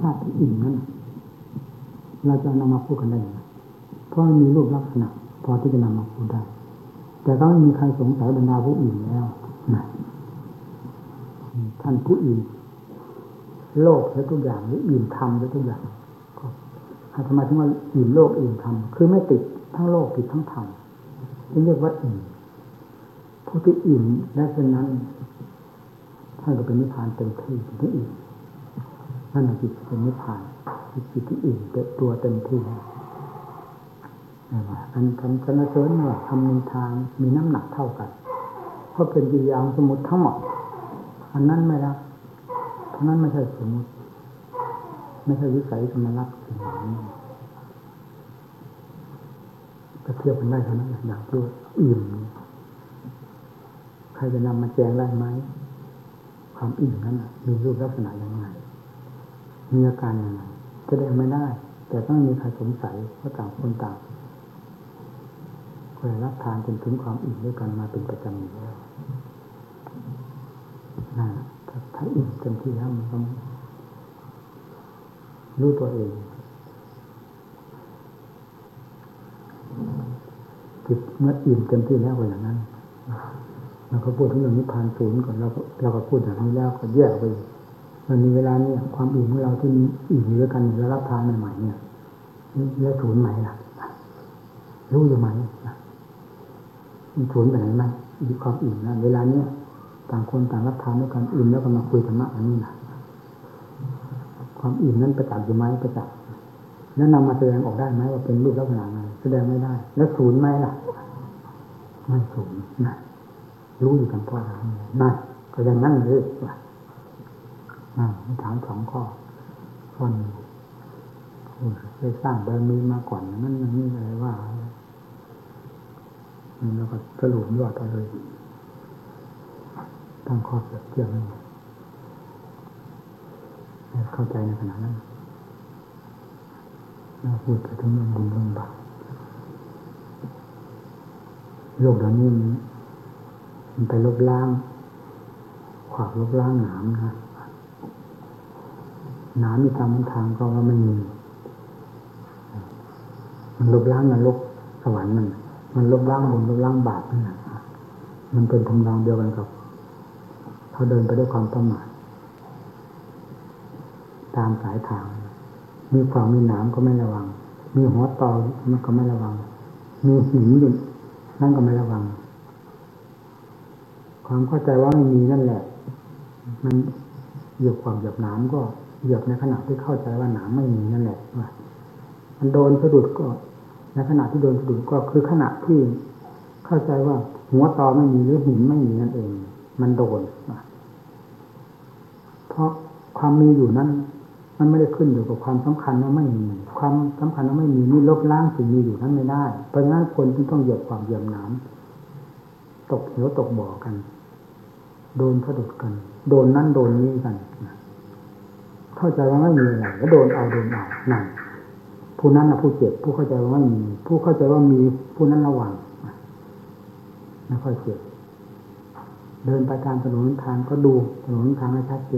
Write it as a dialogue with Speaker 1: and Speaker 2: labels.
Speaker 1: ชาติที่อิ่มนั้นเราจะนำมาพูดกันได้ไหมเพราะมันมีรูปลักษณะพอที่จะนำมาพูดได้แต่ก็ไม่มีใครสงสัยบรรดาผู้อิ่มแล้วนะท่านผู้อิ่มโลกและทุกอย่างหรืออิ่มธรรมและทุกอย่างก็ทำไมถึงว่าอิ่มโลกอิ่มธรรมคือไม่ติดทั้งโลกติดทั้งธรรมที่เรียกว่าอิ่มผู้ที่อิ่มและเป็นนั้นท่านก็เป็นนิพพานเต็มที่ที่อิ่มนั่นแหละจิตเป็นนิพพานจิตที่อิ่มตัวเต็มที่อันทำสรรเสริญว่าทำนิทานมีน้ำหนักเท่ากันเพราะเป็นกิริยาสมมุติทั้งหมดอันนั้นไม่ละเพราะนั้นไม่ใช่สมมุติไม่ใช่วิสัยสมรักสิ่งนี้ก็เทียบกันได้เท่านั้นอย่างที่อิ่มใครจะนำมาแจงได้ไหมความอิ่มนั้นมีรูปลักษณะอย่างไรมีอาการอย่างไรแสดงไม่ได้แต่ต้องมีใครสงสัยเพราะต่างคนต่างเคยรับทานจนถึงความอิ่มด้วยกันมาเป็นประจำอยู่แล้วนั่นถ้าอิ่มเต็มที่แล้วมันต้องรู้ตัวเองจิตเมื่ออิ่มเต็มที่แล้วก็อย่างนั้นเราก็พูดถึงเรื่องนิพพานศูนย์ก่อนเราก็พูดอย่างนี้แล้วก็แยกไปมันมีเวลาเนี่ยความอิ่มของเราที่มีอิ่มด้วยกันแล้วรับทานใหม่ๆเนี่ยแล้วศูนย์ไหมล่ะรู้อยู่ไหมมันศูนย์ไปไหนไหมมีความอิ่มนะเวลาเนี้ยต่างคนต่างรับทานด้วยกันอิ่มแล้วก็มาคุยธรรมะอันนี้นะความอิ่มนั้นประจักษ์อยู่ไหมประจักษ์แล้วนำมาแสดงออกได้ไหมว่าเป็นรูปลักษณะอะไรแสดงไม่ได้แล้วศูนย์ไหมล่ะไม่ศูนย์นะรู้อยู่กันเพราะอะไรนั่นก็อย่างนั้นเลยว่าถามสองข้อคนเคยสร้างบารมีมาก่อนนั่นนี่อะไรว่าแล้วก็สรุปยอดเอาเลยตั้งข้อเปรียบเทียบเลยเข้าใจในขณะนั้นเราพูดไปถึงเรื่องบุญเรื่องบาปโลกเดี๋ยวนี้มันไปลบล้างขวากลบล้างหนามนะหนามมีตามทางก็ว่าไม่มีมันลบล้างนรกสวรรค์มันลบล้างบุญลบล้างบาปนั่นแหละมันเป็นทำนองเดียวกันกับเขาเดินไปด้วยความประมาทตามสายทางมีขวากมีหนามก็ไม่ระวังมีหัวตอมันก็ไม่ระวังมีหินอยู่นั่นก็ไม่ระวังความเข้าใจว่าไม่มีนั่นแหละมันเหยียบความเหยียบหนามก็เหยียบในขณะที่เข้าใจว่าหนามไม่มีนั่นแหละว่ามันโดนสะดุดก็ในขณะที่โดนสะดุดก็คือขณะที่เข้าใจว่าหัวตอไม่มีหรือหินไม่มีนั่นเองมันโดนเพราะความมีอยู่นั้นมันไม่ได้ขึ้นอยู่กับความสำคัญว่าไม่มีความสำคัญว่าไม่มีนี่ลบล้างสิ่งมีอยู่นั้นไม่ได้เพราะฉะนั้นคนที่ต้องเหยียบความเหยียบหนามตกเหวตกบ่อกันโดนสะดุดกันโดนนั่นโดนนี้กันเข้าใจว่าไม่มีอะไรก็โดนเอานั่นผู้นั้นนะผู้เจ็บผู้เข้าใจว่าไม่มีผู้เข้าใจว่ามีผู้นั้นระวังไม่ค่อยเจ็บเดินไปตามถนนทางก็ดูถนนทางให้ชัดเจ